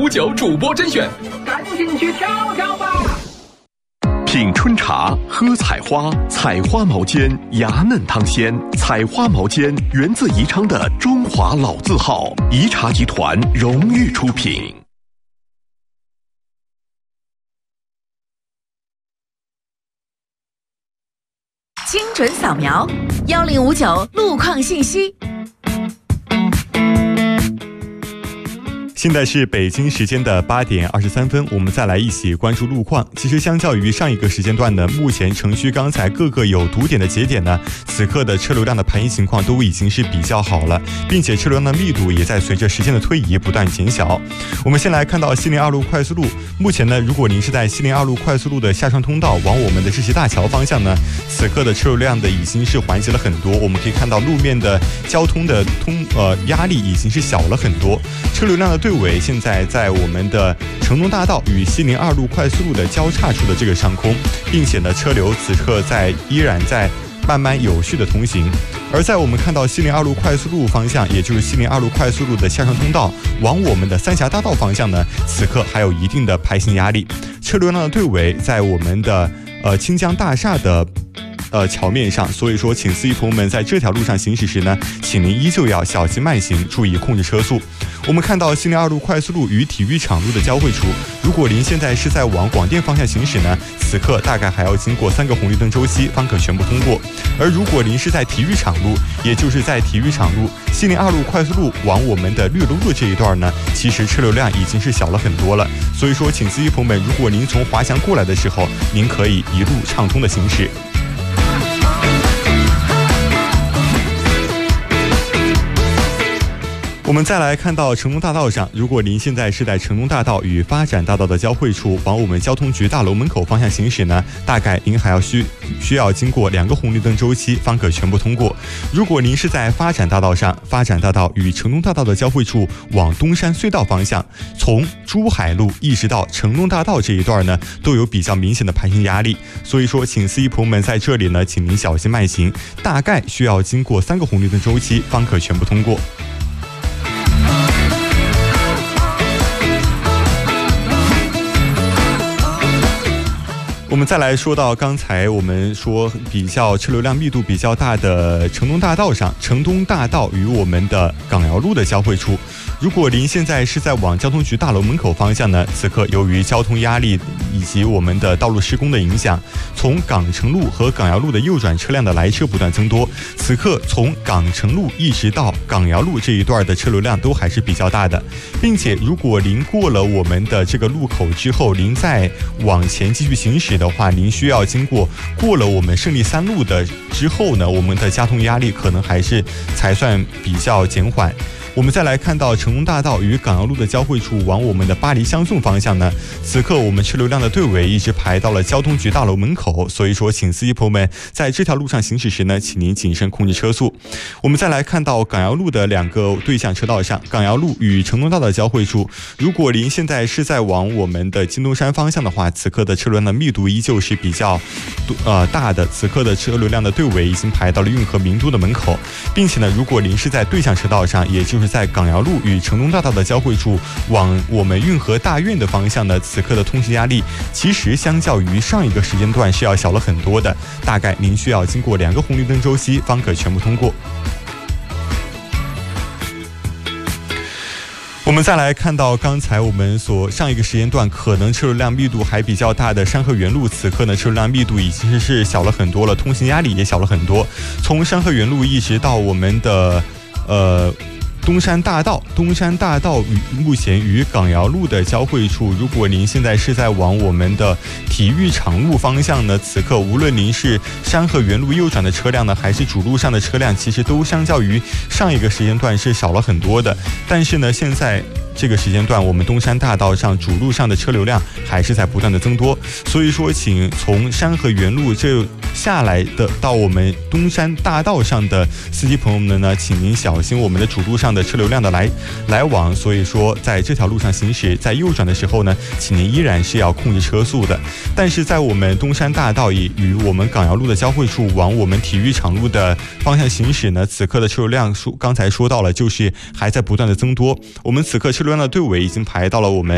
2059主播甄选， 赶紧去挑挑吧！ 品春茶，喝采花，采花毛尖，芽嫩汤鲜。采花毛尖源自宜昌的中华老字号，宜茶集团荣誉出品。 精准扫描1059路况信息。 现在是北京时间的8点23分，我们再来一起关注路况。其实相较于上一个时间段呢，目前城区刚才各个有堵点的节点呢，此刻的车流量的排行情况都已经是比较好了，并且车流量的密度也在随着时间的推移不断减小。我们先来看到西宁2路快速路，目前呢，如果您是在西宁2路快速路的下川通道往我们的世纪大桥方向呢，此刻的车流量的已经是缓解了很多。我们可以看到路面的交通的压力已经是小了很多，车流量的队尾现在在我们的成东大道与西宁2路快速路的交叉处的这个上空，并且呢，车流此刻依然在慢慢有序的通行。而在我们看到西宁2路快速路方向，也就是西宁2路快速路的下川通道往我们的三峡大道方向呢，此刻还有一定的排行压力，车流量的队尾在我们的清江大厦的桥面上，所以说请司机朋友们在这条路上行驶时呢，请您依旧要小心慢行，注意控制车速。我们看到西宁2路快速路与体育场路的交汇处，如果您现在是在往广电方向行驶呢，此刻大概还要经过3个红绿灯周期方可全部通过。而如果您是在体育场路，也就是在体育场路西宁2路快速路往我们的绿楼路这一段呢，其实车流量已经是小了很多了。所以说请司机朋友们，如果您从华强过来的时候，您可以一路畅通的行驶。我们再来看到成东大道上，如果您现在是在成东大道与发展大道的交汇处往我们交通局大楼门口方向行驶呢，大概您还要需要经过2个红绿灯周期方可全部通过。如果您是在发展大道上，发展大道与成东大道的交汇处往东山隧道方向，从珠海路一直到成东大道这一段呢，都有比较明显的排行压力。所以说请司机朋友们在这里呢，请您小心慢行，大概需要经过3个红绿灯周期方可全部通过。我们再来说到刚才我们说比较车流量密度比较大的成东大道上，成东大道与我们的港窑路的交汇处，如果您现在是在往交通局大楼门口方向呢，此刻由于交通压力以及我们的道路施工的影响，从港城路和港窑路的右转车辆的来车不断增多，此刻从港城路一直到港窑路这一段的车流量都还是比较大的，并且如果您过了我们的这个路口之后，您再往前继续行驶的话，您需要过了我们胜利3路的之后呢，我们的交通压力可能还是才算比较减缓。我们再来看到成东大道与港窑路的交汇处往我们的巴黎相送方向呢，此刻我们车流量的队尾一直排到了交通局大楼门口，所以说请司机朋友们在这条路上行驶时呢，请您谨慎控制车速。我们再来看到港窑路的2个对向车道上，港窑路与成东大道的交汇处，如果您现在是在往我们的金东山方向的话，此刻的车流量的密度依旧是比较大的，此刻的车流量的队尾已经排到了运河名都的门口，并且呢，如果您是在对向车道上，也就是在港窑路与成东大道的交汇处往我们运河大院的方向呢，此刻的通行压力其实相较于上一个时间段是要小了很多的，大概您需要经过2个红绿灯周期方可全部通过。我们再来看到刚才我们上一个时间段可能车流量密度还比较大的山河园路，此刻呢车流量密度已经是小了很多了，通行压力也小了很多。从山河园路一直到我们的东山大道目前与港窑路的交汇处，如果您现在是在往我们的体育场路方向呢，此刻无论您是山河园路右转的车辆呢，还是主路上的车辆，其实都相较于上一个时间段是少了很多的。但是呢，现在这个时间段我们东山大道上主路上的车流量还是在不断的增多，所以说请从山河园路这下来的到我们东山大道上的司机朋友们呢，请您小心我们的主路上的车流量的来往，所以说在这条路上行驶，在右转的时候呢，请您依然是要控制车速的。但是在我们东山大道与我们港窑路的交汇处往我们体育场路的方向行驶呢，此刻的车流量刚才说到了，就是还在不断的增多。我们此刻车流量的队尾已经排到了我们